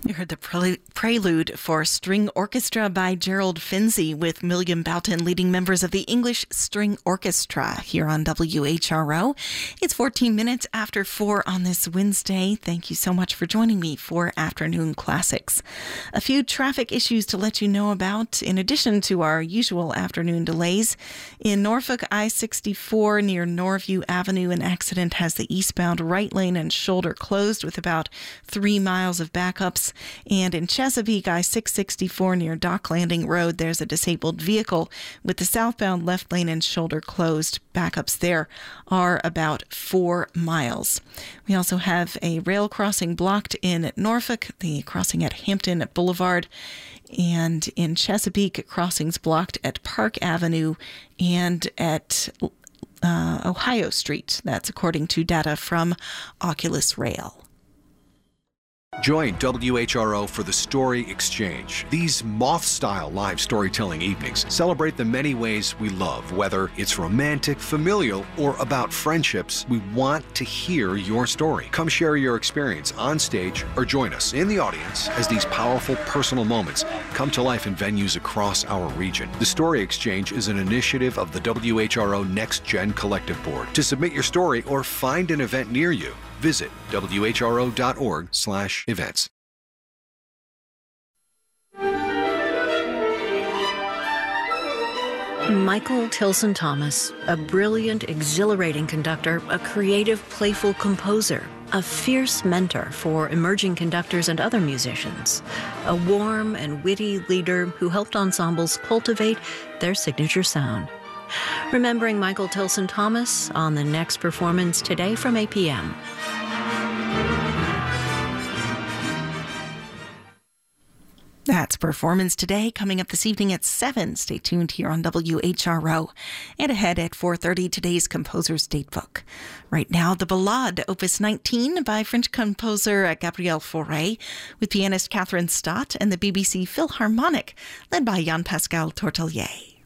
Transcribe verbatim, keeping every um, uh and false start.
You heard the pre- prelude for String Orchestra by Gerald Finzi with William Boughton leading members of the English String Orchestra here on W H R O. It's fourteen minutes after four on this Wednesday. Thank you so much for joining me for Afternoon Classics. A few traffic issues to let you know about in addition to our usual afternoon delays. In Norfolk, I sixty-four near Norview Avenue, an accident has the eastbound right lane and shoulder closed with about three miles of backups. And in Chesapeake, I six sixty-four near Dock Landing Road, there's a disabled vehicle with the southbound left lane and shoulder closed. Backups there are about four miles. We also have a rail crossing blocked in Norfolk, the crossing at Hampton Boulevard. And in Chesapeake, crossings blocked at Park Avenue and at uh, Ohio Street. That's according to data from Oculus Rail. Join W H R O for the Story Exchange. These moth-style live storytelling evenings celebrate the many ways we love. Whether it's romantic, familial, or about friendships, we want to hear your story. Come share your experience on stage or join us in the audience as these powerful personal moments come to life in venues across our region. The Story Exchange is an initiative of the W H R O Next Gen Collective Board. To submit your story or find an event near you, visit W H R O dot org slash events. Michael Tilson Thomas, a brilliant, exhilarating conductor, a creative, playful composer, a fierce mentor for emerging conductors and other musicians, a warm and witty leader who helped ensembles cultivate their signature sound. Remembering Michael Tilson Thomas on the next performance today from eight p.m. That's Performance Today, coming up this evening at seven. Stay tuned here on W H R O. And ahead at four thirty, today's Composer's Datebook. Right now, the Ballade, Opus nineteen by French composer Gabriel Fauré, with pianist Catherine Stott and the B B C Philharmonic, led by Jean-Pascal Tortelier.